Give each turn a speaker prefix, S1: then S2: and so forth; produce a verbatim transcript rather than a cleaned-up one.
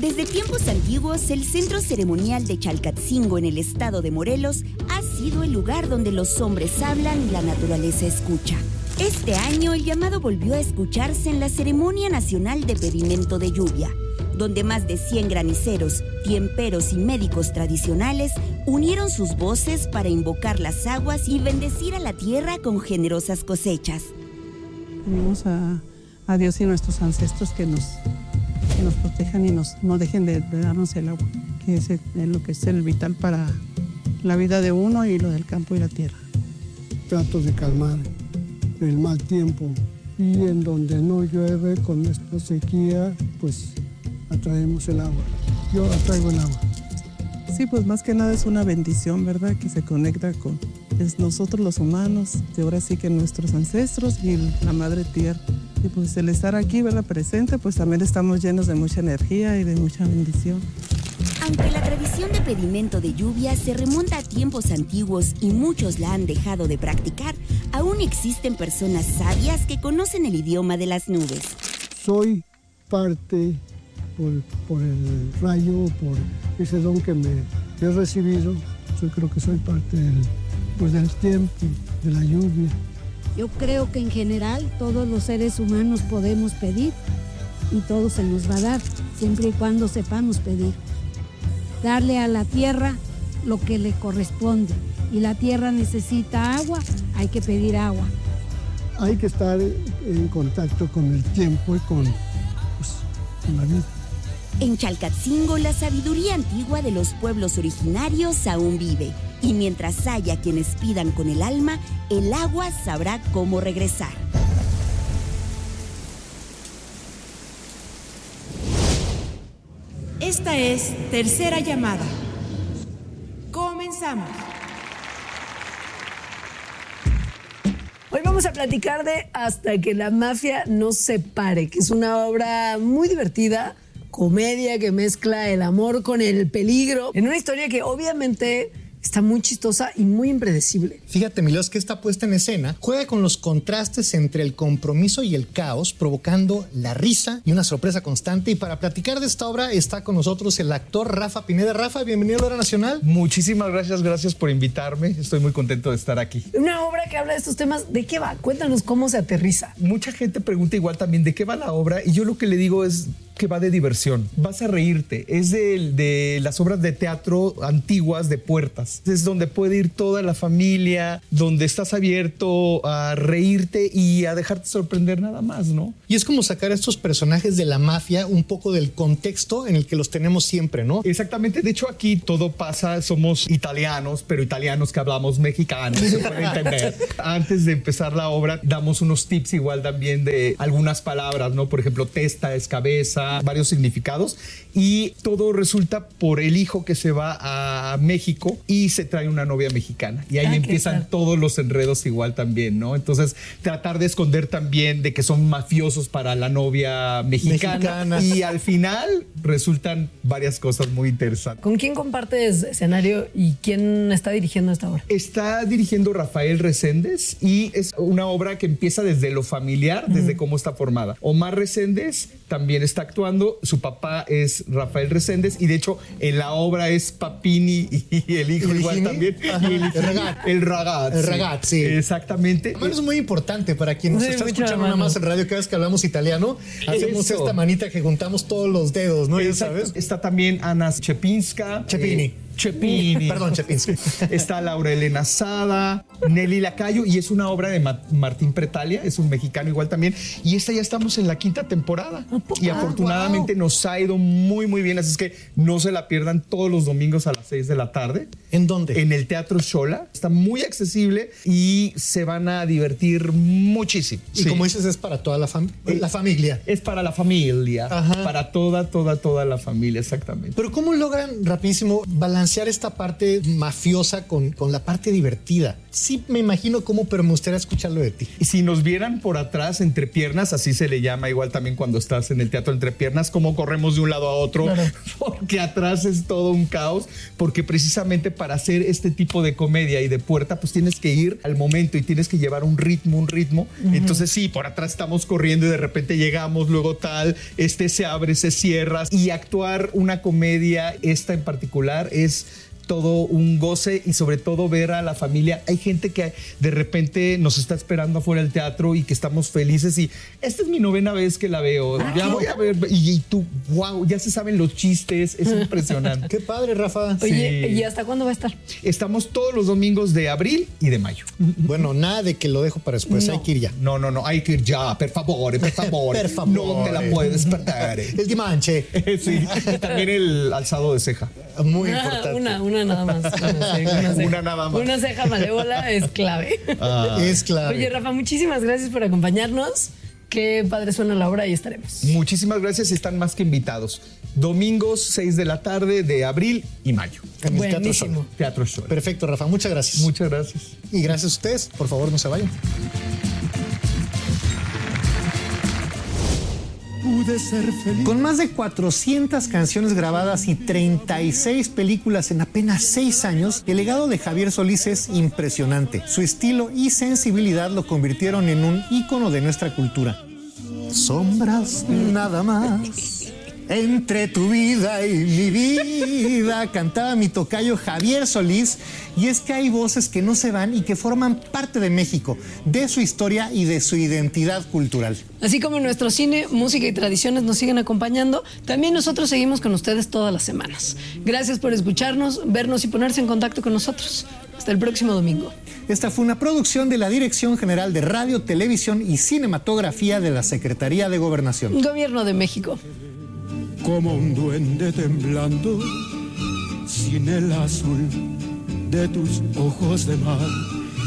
S1: Desde tiempos antiguos, el centro ceremonial de Chalcatzingo en el estado de Morelos ha sido el lugar donde los hombres hablan y la naturaleza escucha. Este año, el llamado volvió a escucharse en la Ceremonia Nacional de Pedimento de Lluvia, donde más de cien graniceros, tiemperos y médicos tradicionales unieron sus voces para invocar las aguas y bendecir a la tierra con generosas cosechas.
S2: Pedimos a, a Dios y nuestros ancestros que nos, que nos protejan y nos, no dejen de, de darnos el agua, que es, el, es lo que es el vital para la vida de uno y lo del campo y la tierra.
S3: Trato de calmar el mal tiempo y en donde no llueve con esta sequía, pues atraemos el agua. Yo atraigo el agua.
S2: Sí, pues más que nada es una bendición, ¿verdad? Que se conecta con es nosotros los humanos, y ahora sí que nuestros ancestros y la madre tierra. Y pues el estar aquí, ¿verdad? Presente, pues también estamos llenos de mucha energía y de mucha bendición.
S1: Aunque la tradición de pedimento de lluvia se remonta a tiempos antiguos y muchos la han dejado de practicar, aún existen personas sabias que conocen el idioma de las nubes.
S3: Soy parte por, por el rayo, por ese don que me he recibido. Yo creo que soy parte del, pues, del tiempo, de la lluvia.
S4: Yo creo que en general todos los seres humanos podemos pedir y todo se nos va a dar, siempre y cuando sepamos pedir. Darle a la tierra lo que le corresponde. Y la tierra necesita agua, hay que pedir agua.
S3: Hay que estar en contacto con el tiempo y con, pues, con la vida.
S1: En Chalcatzingo, la sabiduría antigua de los pueblos originarios aún vive. Y mientras haya quienes pidan con el alma, el agua sabrá cómo regresar.
S5: Esta es Tercera Llamada. Comenzamos.
S6: Hoy vamos a platicar de Hasta que la mafia nos separe, que es una obra muy divertida, comedia que mezcla el amor con el peligro, en una historia que obviamente está muy chistosa y muy impredecible.
S7: Fíjate, Milos, que esta puesta en escena juega con los contrastes entre el compromiso y el caos, provocando la risa y una sorpresa constante. Y para platicar de esta obra está con nosotros el actor Rafa Pineda. Rafa, bienvenido a la Hora Nacional.
S8: Muchísimas gracias, gracias por invitarme. Estoy muy contento de estar aquí.
S6: Una obra que habla de estos temas. ¿De qué va? Cuéntanos cómo se aterriza.
S8: Mucha gente pregunta igual también de qué va la obra y yo lo que le digo es que va de diversión. Vas a reírte. Es de, de las obras de teatro antiguas de puertas. Es donde puede ir toda la familia, donde estás abierto a reírte y a dejarte sorprender nada más, ¿no?
S7: Y es como sacar a estos personajes de la mafia un poco del contexto en el que los tenemos siempre, ¿no?
S8: Exactamente. De hecho, aquí todo pasa, somos italianos, pero italianos que hablamos mexicano, se puede entender. Antes de empezar la obra, damos unos tips igual también de algunas palabras, ¿no? Por ejemplo, testa es cabeza, varios significados, y todo resulta por el hijo que se va a México y se trae una novia mexicana. Y ahí ah, empiezan todos los enredos igual también, ¿no? Entonces, tratar de esconder también de que son mafiosos para la novia mexicana. mexicana. Y al final resultan varias cosas muy interesantes.
S6: ¿Con quién compartes escenario y quién está dirigiendo esta obra?
S8: Está dirigiendo Rafael Reséndez y es una obra que empieza desde lo familiar, uh-huh. desde cómo está formada. Omar Reséndez también está actuando, su papá es Rafael Reséndez y de hecho en la obra es Papini y el hijo ¿Y igual Gini? También.
S7: Ajá, y el, el ragazzi.
S8: El ragazzi.
S7: El ragazzi.
S8: Exactamente.
S7: Bueno, es muy importante para quien nos
S6: sí,
S7: está escuchando nada más en radio. Cada vez que hablamos italiano, hacemos Eso. esta manita que juntamos todos los dedos, ¿no? Ya sabes.
S8: Está también Ana Chepinska.
S7: Chepini.
S8: Eh, Chepini.
S7: Perdón, Chepinski.
S8: Está Laura Elena Sada, Nelly Lacayo, y es una obra de Ma- Martín Pretalia, es un mexicano igual también. Y esta ya estamos en la quinta temporada. Y ah, afortunadamente wow. nos ha ido muy, muy bien. Así es que no se la pierdan todos los domingos a las seis de la tarde.
S7: ¿En dónde?
S8: En el Teatro Xola. Está muy accesible y se van a divertir muchísimo.
S7: Y sí. como dices, es para toda la, fam- eh, la familia.
S8: Es para la familia. Ajá. Para toda, toda, toda la familia, exactamente.
S7: Pero ¿cómo logran rapidísimo balancear balancear esta parte mafiosa con, con la parte divertida. Sí me imagino cómo, pero me gustaría escucharlo de ti.
S8: Y si nos vieran por atrás, entre piernas, así se le llama igual también cuando estás en el teatro entre piernas, cómo corremos de un lado a otro, claro. Porque atrás es todo un caos, porque precisamente para hacer este tipo de comedia y de puerta, pues tienes que ir al momento y tienes que llevar un ritmo, un ritmo. Uh-huh. Entonces sí, por atrás estamos corriendo y de repente llegamos, luego tal, este se abre, se cierra. Y actuar una comedia, esta en particular, es todo un goce y sobre todo ver a la familia. Hay gente que de repente nos está esperando afuera del teatro y que estamos felices y esta es mi novena vez que la veo. Ah, ya voy a ver y, y tú, wow, ya se saben los chistes, es impresionante.
S7: Qué padre, Rafa.
S6: Oye, sí. ¿Y hasta cuándo va a estar?
S8: Estamos todos los domingos de abril y de mayo.
S7: Bueno, nada de que lo dejo para después, no. Hay que ir ya.
S8: No, no, no, hay que ir ya, per favor, per favor.
S7: Per favor.
S8: No te la puedes perder.
S7: El dimanche.
S8: Sí, y también el alzado de ceja.
S7: Muy importante.
S6: Ah, una, una nada más. Una, ceja,
S8: una nada más.
S6: Una ceja malévola es clave.
S7: Ah, es clave.
S6: Oye, Rafa, muchísimas gracias por acompañarnos. Qué padre suena la obra y estaremos.
S8: Muchísimas gracias y están más que invitados. Domingos, seis de la tarde de abril y mayo.
S7: En el Teatro Sol.
S8: Teatro Sol.
S7: Perfecto, Rafa. Muchas gracias.
S8: Muchas gracias.
S7: Y gracias a ustedes. Por favor, no se vayan.
S3: Pude ser feliz.
S7: Con más de cuatrocientas canciones grabadas y treinta y seis películas en apenas seis años, el legado de Javier Solís es impresionante. Su estilo y sensibilidad lo convirtieron en un ícono de nuestra cultura. Sombras nada más. Entre tu vida y mi vida, cantaba mi tocayo Javier Solís, y es que hay voces que no se van y que forman parte de México, de su historia y de su identidad cultural.
S6: Así como nuestro cine, música y tradiciones nos siguen acompañando, también nosotros seguimos con ustedes todas las semanas. Gracias por escucharnos, vernos y ponerse en contacto con nosotros. Hasta el próximo domingo.
S7: Esta fue una producción de la Dirección General de Radio, Televisión y Cinematografía de la Secretaría de Gobernación.
S6: Gobierno de México.
S3: Como un duende temblando, sin el azul de tus ojos de mar.